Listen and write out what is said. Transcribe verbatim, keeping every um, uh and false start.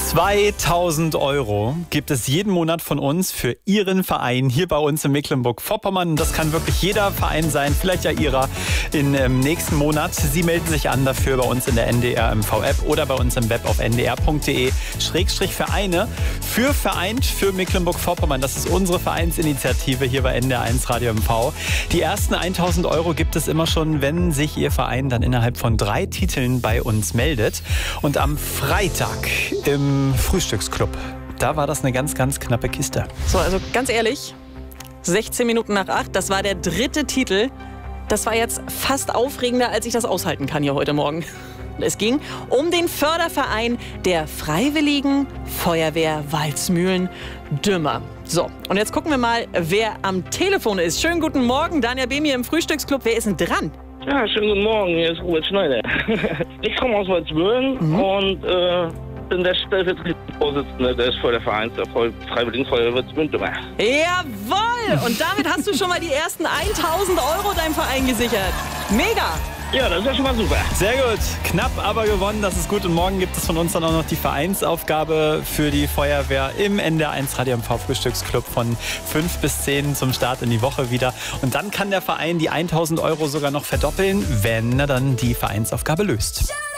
zweitausend Euro gibt es jeden Monat von uns für Ihren Verein hier bei uns in Mecklenburg-Vorpommern. Das kann wirklich jeder Verein sein, vielleicht ja Ihrer im ähm, nächsten Monat. Sie melden sich an dafür bei uns in der N D R M V-App oder bei uns im Web auf n d r punkt d e Schrägstrich Vereine für Vereint für Mecklenburg-Vorpommern. Das ist unsere Vereinsinitiative hier bei N D R eins Radio M V. Die ersten tausend Euro gibt es immer schon, wenn sich Ihr Verein dann innerhalb von drei Titeln bei uns meldet. Und am Freitag im Frühstücksclub, da war das eine ganz, ganz knappe Kiste. So, also ganz ehrlich, sechzehn Minuten nach acht, das war der dritte Titel. Das war jetzt fast aufregender, als ich das aushalten kann hier heute Morgen. Es ging um den Förderverein der Freiwilligen Feuerwehr Waldsmühlen-Dümmer. So, und jetzt gucken wir mal, wer am Telefon ist. Schönen guten Morgen, Daniel Bemi im Frühstücksclub. Wer ist denn dran? Ja, schönen guten Morgen, hier ist Robert Schneider. Ich komme aus Waldsmühlen mhm. und äh, bin der stellvertretende Vorsitzende des Fördervereins der Freiwilligen Feuerwehr Waldsmühlen-Dümmer. Jawohl! Und damit hast du schon mal die ersten tausend Euro deinem Verein gesichert. Mega! Ja, das ist ja schon mal super. Sehr gut. Knapp, aber gewonnen. Das ist gut. Und morgen gibt es von uns dann auch noch die Vereinsaufgabe für die Feuerwehr im N D R eins Radio M V Frühstücksclub von fünf bis zehn zum Start in die Woche wieder. Und dann kann der Verein die tausend Euro sogar noch verdoppeln, wenn er dann die Vereinsaufgabe löst.